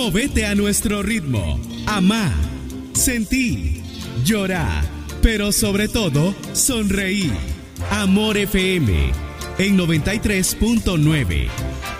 Movete a nuestro ritmo. Amá, sentí, llorá, pero sobre todo, sonreí. Amor FM en 93.9.